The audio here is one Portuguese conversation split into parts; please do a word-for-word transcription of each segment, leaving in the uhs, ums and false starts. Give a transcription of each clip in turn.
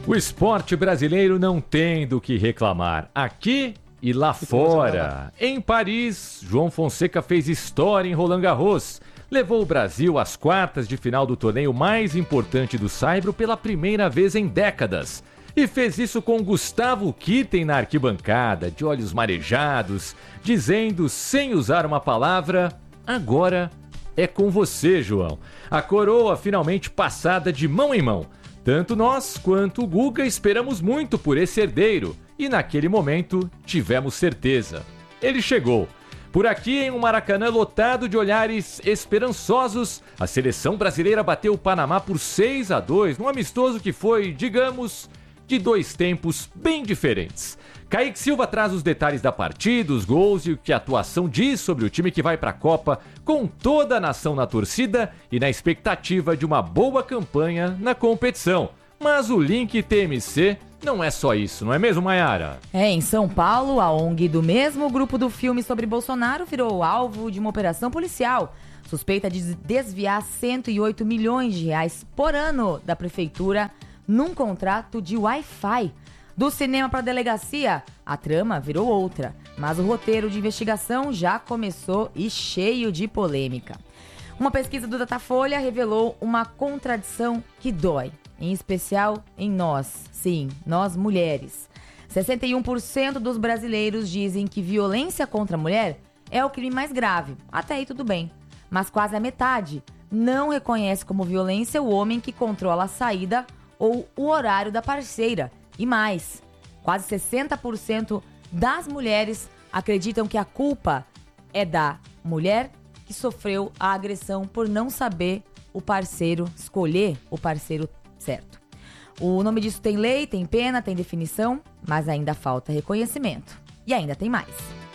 O esporte brasileiro não tem do que reclamar, aqui e lá fora. Em Paris, João Fonseca fez história em Roland Garros. Levou o Brasil às quartas de final do torneio mais importante do saibro pela primeira vez em décadas. E fez isso com Gustavo Kirten na arquibancada, de olhos marejados, dizendo, sem usar uma palavra, agora é com você, João. A coroa finalmente passada de mão em mão. Tanto nós quanto o Guga esperamos muito por esse herdeiro e naquele momento tivemos certeza. Ele chegou. Por aqui, em um Maracanã lotado de olhares esperançosos, a seleção brasileira bateu o Panamá por seis a dois, num amistoso que foi, digamos, de dois tempos bem diferentes. Kaique Silva traz os detalhes da partida, os gols e o que a atuação diz sobre o time que vai para a Copa com toda a nação na torcida e na expectativa de uma boa campanha na competição. Mas o link T M C não é só isso, não é mesmo, Mayara? É, em São Paulo, a O N G do mesmo grupo do filme sobre Bolsonaro virou alvo de uma operação policial. Suspeita de desviar cento e oito milhões de reais por ano da prefeitura num contrato de Wi-Fi. Do cinema para a delegacia, a trama virou outra, mas o roteiro de investigação já começou e cheio de polêmica. Uma pesquisa do Datafolha revelou uma contradição que dói, em especial em nós, sim, nós mulheres. sessenta e um por cento dos brasileiros dizem que violência contra a mulher é o crime mais grave, até aí tudo bem. Mas quase a metade não reconhece como violência o homem que controla a saída ou o horário da parceira. E mais, quase sessenta por cento das mulheres acreditam que a culpa é da mulher que sofreu a agressão por não saber o parceiro, escolher o parceiro certo. O nome disso tem lei, tem pena, tem definição, mas ainda falta reconhecimento. E ainda tem mais.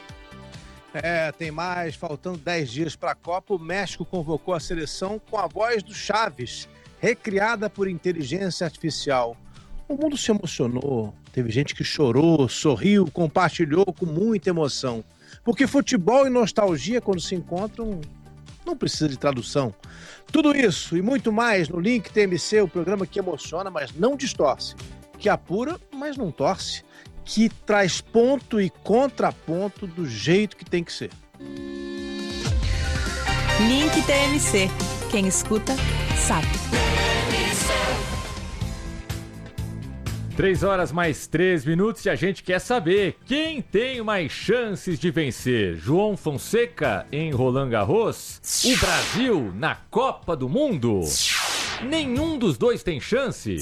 É, tem mais. Faltando dez dias para a Copa, o México convocou a seleção com a voz do Chaves, recriada por inteligência artificial. O mundo se emocionou, teve gente que chorou, sorriu, compartilhou com muita emoção. Porque futebol e nostalgia, quando se encontram, não precisa de tradução. Tudo isso e muito mais no Link T M C, o programa que emociona, mas não distorce. Que apura, mas não torce. Que traz ponto e contraponto do jeito que tem que ser. Link T M C. Quem escuta, sabe. Três horas mais três minutos e a gente quer saber quem tem mais chances de vencer. João Fonseca em Roland Garros? O Brasil na Copa do Mundo? Nenhum dos dois tem chance?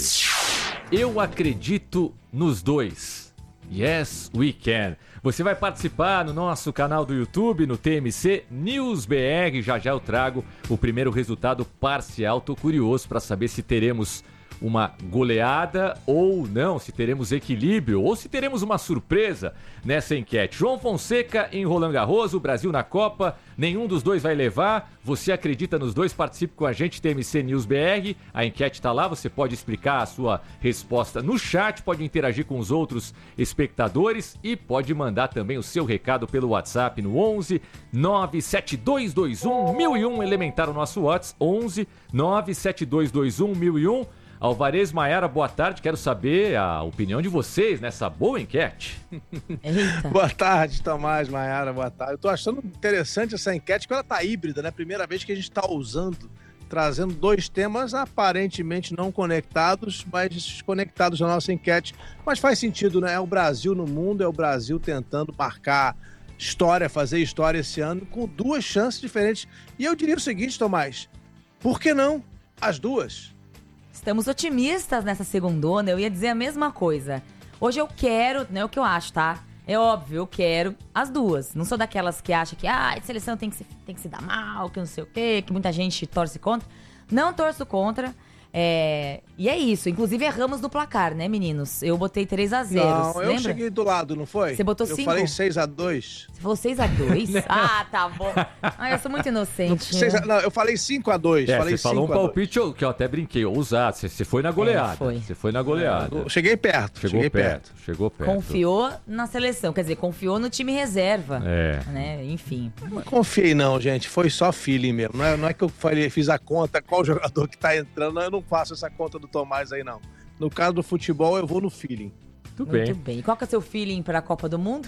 Eu acredito nos dois. Yes, we can. Você vai participar no nosso canal do YouTube, no T M C News B R. Já já eu trago o primeiro resultado parcial. Tô curioso para saber se teremos uma goleada ou não, se teremos equilíbrio ou se teremos uma surpresa nessa enquete. João Fonseca em Roland Garros, o Brasil na Copa, nenhum dos dois vai levar. Você acredita nos dois? Participe com a gente, T M C News B R. A enquete está lá, você pode explicar a sua resposta no chat, pode interagir com os outros espectadores e pode mandar também o seu recado pelo WhatsApp no onze nove sete dois dois um mil e um, elementar o nosso WhatsApp, onze nove sete dois dois um mil e um. Alvarez, Mayara, boa tarde. Quero saber a opinião de vocês nessa boa enquete. Eita. Boa tarde, Tomás, Mayara, boa tarde. Eu tô achando interessante essa enquete, porque ela tá híbrida, né? Primeira vez que a gente tá usando, trazendo dois temas aparentemente não conectados, mas conectados na nossa enquete. Mas faz sentido, né? É o Brasil no mundo, é o Brasil tentando marcar história, fazer história esse ano, com duas chances diferentes. E eu diria o seguinte, Tomás, por que não as duas? Estamos otimistas nessa segundona, eu ia dizer a mesma coisa. Hoje eu quero, não é o que eu acho, tá? É óbvio, eu quero as duas. Não sou daquelas que acham que ah, a seleção tem que, se, tem que se dar mal, que não sei o quê, que muita gente torce contra. Não torço contra. É... E é isso. Inclusive erramos no placar, né, meninos? Eu botei três a zero. Não, eu lembra? cheguei do lado, não foi? Você botou eu cinco? Eu falei seis a dois. Você falou seis a dois? Ah, tá bom. Ah, eu sou muito inocente. Não, a, não eu falei cinco a dois. É, falei você falou um palpite que eu até brinquei, ousado. Você, você foi na goleada. É, foi. Você foi na goleada. Eu cheguei perto. Chegou cheguei perto, perto. Chegou perto. Confiou na seleção. Quer dizer, confiou no time reserva. É. Né? Enfim. Não confiei não, gente. Foi só feeling mesmo. Não é, não é que eu falei, fiz a conta, qual jogador que tá entrando. Eu não faço essa conta do Tomás aí, não. No caso do futebol, eu vou no feeling. Muito bem. Muito bem. E qual que é o seu feeling para a Copa do Mundo?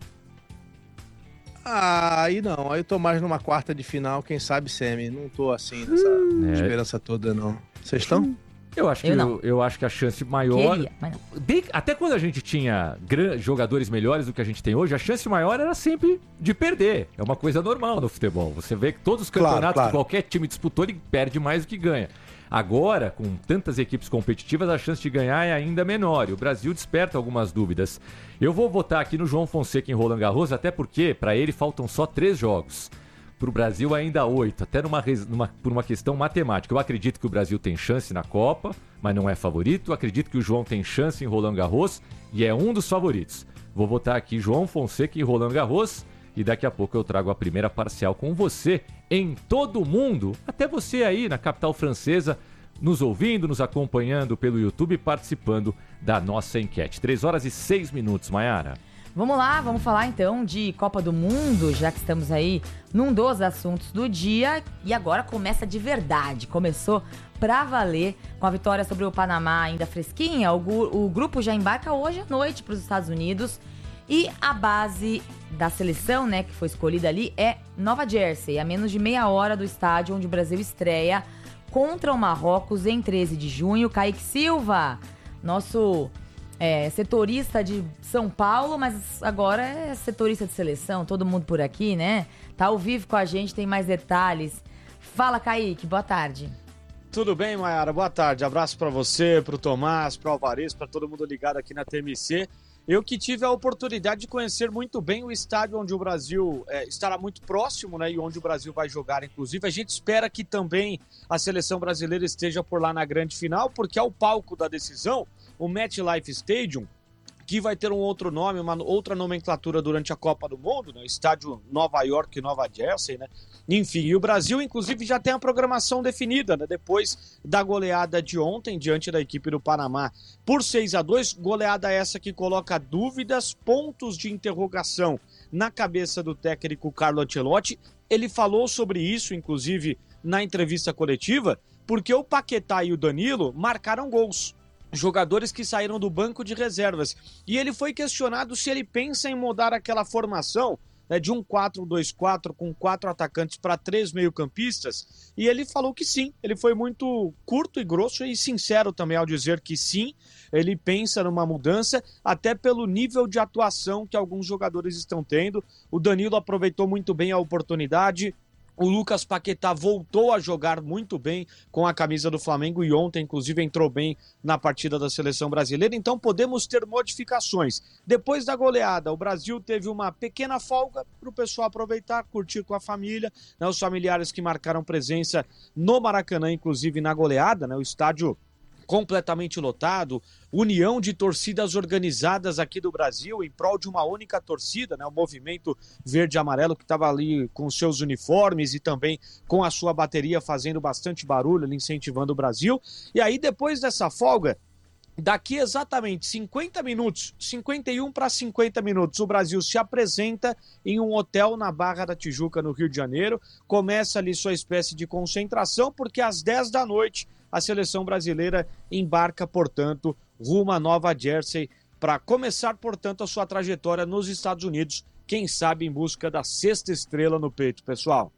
Ah, aí não. Aí eu tô mais numa quarta de final, quem sabe semi. Não tô assim nessa Hum, esperança toda, não. Vocês estão? Eu acho, que, Eu eu, não. eu acho que a chance maior... Queria, mas não. Bem- até quando a gente tinha gran- jogadores melhores do que a gente tem hoje, a chance maior era sempre de perder. É uma coisa normal no futebol. Você vê que todos os Claro, campeonatos claro. que qualquer time disputou, ele perde mais do que ganha. Agora, com tantas equipes competitivas, a chance de ganhar é ainda menor. E o Brasil desperta algumas dúvidas. Eu vou votar aqui no João Fonseca em Roland Garros, até porque para ele faltam só três jogos. Para o Brasil ainda oito, até numa, res- numa- por uma questão matemática. Eu acredito que o Brasil tem chance na Copa, mas não é favorito. Eu acredito que o João tem chance em Roland Garros e é um dos favoritos. Vou votar aqui João Fonseca em Roland Garros e daqui a pouco eu trago a primeira parcial com você em todo o mundo. Até você aí na capital francesa, nos ouvindo, nos acompanhando pelo YouTube e participando da nossa enquete. três horas e seis minutos, Maiara. Vamos lá, vamos falar então de Copa do Mundo, já que estamos aí num dos assuntos do dia. E agora começa de verdade, começou pra valer com a vitória sobre o Panamá ainda fresquinha. O, gu- o grupo já embarca hoje à noite para os Estados Unidos e a base da seleção, né, que foi escolhida ali é Nova Jersey, a menos de meia hora do estádio onde o Brasil estreia contra o Marrocos em treze de junho. Kaique Silva, nosso... É, setorista de São Paulo, mas agora é setorista de seleção, todo mundo por aqui, né? Tá ao vivo com a gente, tem mais detalhes. Fala, Kaique, boa tarde. Tudo bem, Maiara? Boa tarde. Abraço pra você, pro Tomás, pro Alvarez, pra todo mundo ligado aqui na T M C. Eu que tive a oportunidade de conhecer muito bem o estádio onde o Brasil é, estará muito próximo, né? E onde o Brasil vai jogar, inclusive. A gente espera que também a seleção brasileira esteja por lá na grande final, porque é o palco da decisão, o MetLife Stadium, que vai ter um outro nome, uma outra nomenclatura durante a Copa do Mundo, né? Estádio Nova York e Nova Jersey, né? Enfim, e o Brasil, inclusive, já tem a programação definida, né? Depois da goleada de ontem, diante da equipe do Panamá, por seis a dois, goleada essa que coloca dúvidas, pontos de interrogação na cabeça do técnico Carlo Ancelotti. Ele falou sobre isso, inclusive, na entrevista coletiva, porque o Paquetá e o Danilo marcaram gols. Jogadores que saíram do banco de reservas. E ele foi questionado se ele pensa em mudar aquela formação, né, de um quatro dois quatro com quatro atacantes para três meio-campistas. E ele falou que sim. Ele foi muito curto e grosso e sincero também ao dizer que sim, ele pensa numa mudança, até pelo nível de atuação que alguns jogadores estão tendo. O Danilo aproveitou muito bem a oportunidade. O Lucas Paquetá voltou a jogar muito bem com a camisa do Flamengo e ontem, inclusive, entrou bem na partida da seleção brasileira. Então, podemos ter modificações. Depois da goleada, o Brasil teve uma pequena folga para o pessoal aproveitar, curtir com a família, né, os familiares que marcaram presença no Maracanã, inclusive na goleada, né, o estádio completamente lotado, união de torcidas organizadas aqui do Brasil em prol de uma única torcida, né? O movimento verde e amarelo que estava ali com seus uniformes e também com a sua bateria fazendo bastante barulho, ali, incentivando o Brasil. E aí depois dessa folga, daqui exatamente cinquenta minutos, cinquenta e um para cinquenta minutos, o Brasil se apresenta em um hotel na Barra da Tijuca, no Rio de Janeiro, começa ali sua espécie de concentração, porque às dez da noite a seleção brasileira embarca, portanto, rumo a Nova Jersey para começar, portanto, a sua trajetória nos Estados Unidos, quem sabe em busca da sexta estrela no peito, pessoal.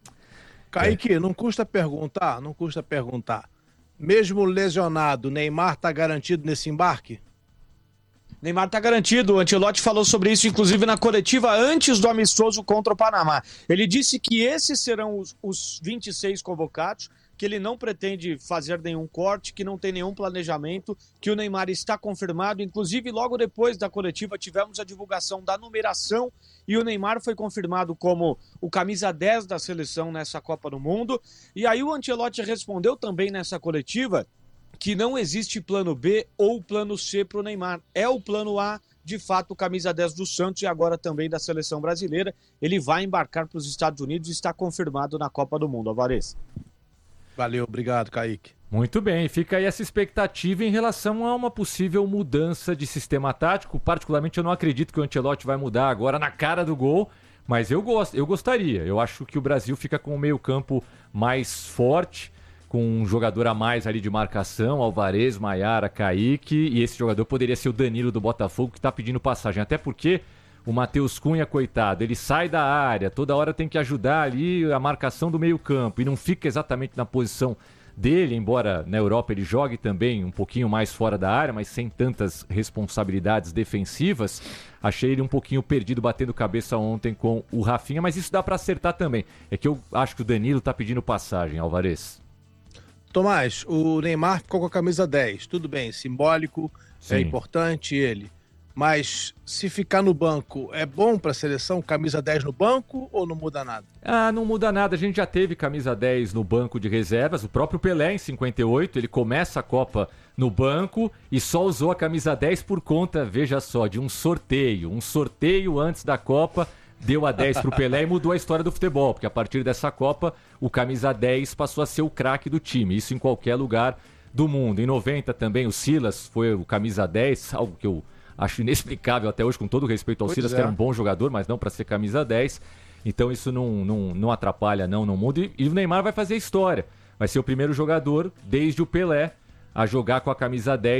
Kaique, não custa perguntar, não custa perguntar. Mesmo lesionado, Neymar tá garantido nesse embarque? Neymar tá garantido, o Ancelotti falou sobre isso, inclusive na coletiva antes do amistoso contra o Panamá. Ele disse que esses serão os, os vinte e seis convocados, que ele não pretende fazer nenhum corte, que não tem nenhum planejamento, que o Neymar está confirmado. Inclusive, logo depois da coletiva, tivemos a divulgação da numeração e o Neymar foi confirmado como o camisa dez da seleção nessa Copa do Mundo. E aí o Ancelotti respondeu também nessa coletiva que não existe plano B ou plano C para o Neymar. É o plano A, de fato, camisa dez do Santos e agora também da seleção brasileira. Ele vai embarcar para os Estados Unidos e está confirmado na Copa do Mundo. Alvarez. Valeu, obrigado, Kaique. Muito bem, fica aí essa expectativa em relação a uma possível mudança de sistema tático. Particularmente, eu não acredito que o Ancelotti vai mudar agora na cara do gol, mas eu gosto, eu gostaria. Eu acho que o Brasil fica com o meio-campo mais forte, com um jogador a mais ali de marcação, Alvarez, Maiara, Kaique, e esse jogador poderia ser o Danilo do Botafogo, que está pedindo passagem, até porque o Matheus Cunha, coitado, ele sai da área, toda hora tem que ajudar ali a marcação do meio campo, e não fica exatamente na posição dele, embora na Europa ele jogue também um pouquinho mais fora da área, mas sem tantas responsabilidades defensivas. Achei ele um pouquinho perdido, batendo cabeça ontem com o Rafinha, mas isso dá para acertar também. É que eu acho que o Danilo tá pedindo passagem, Alvarez. Tomás, o Neymar ficou com a camisa dez, tudo bem, simbólico, Sim. é importante ele. Mas se ficar no banco, é bom para a seleção camisa dez no banco ou não muda nada? Ah, não muda nada. A gente já teve camisa dez no banco de reservas. O próprio Pelé, em cinquenta e oito, ele começa a Copa no banco e só usou a camisa dez por conta, veja só, de um sorteio. Um sorteio antes da Copa deu a dez pro Pelé e mudou a história do futebol, porque a partir dessa Copa, o camisa dez passou a ser o craque do time. Isso em qualquer lugar do mundo. Em noventa também, o Silas foi o camisa dez, algo que eu acho inexplicável até hoje, com todo respeito ao Pois Silas, é. que era um bom jogador, mas não para ser camisa dez. Então isso não, não, não atrapalha, não, não muda. E, e o Neymar vai fazer história. Vai ser o primeiro jogador, desde o Pelé, a jogar com a camisa dez.